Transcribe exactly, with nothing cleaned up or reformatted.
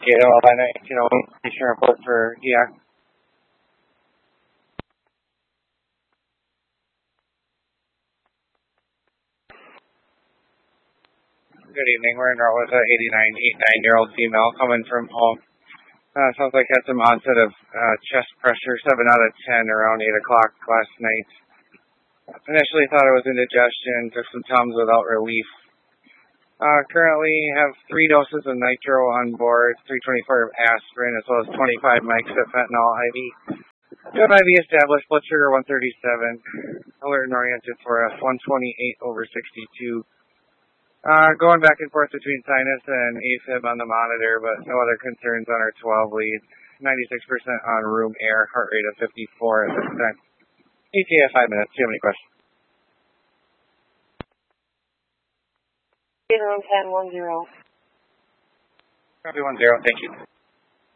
eight oh five nineteen oh one, station report for E A C. Good evening. We're in route with an eighty-nine, eighty-nine-year-old female coming from home. Uh, sounds like had some onset of uh, chest pressure, seven out of ten, around eight o'clock last night. Initially thought it was indigestion, took some Tums without relief. Uh, currently have three doses of nitro on board, three twenty-four of aspirin, as well as twenty-five mics of fentanyl I V. Good I V established, blood sugar one thirty-seven, alert and oriented for us, one twenty-eight over sixty-two. Uh, going back and forth between sinus and AFib on the monitor, but no other concerns on our twelve lead. ninety-six percent on room air, heart rate of fifty-four at this time. E T A five minutes. Do you have any questions? Room ten one zero. Copy one zero, thank you.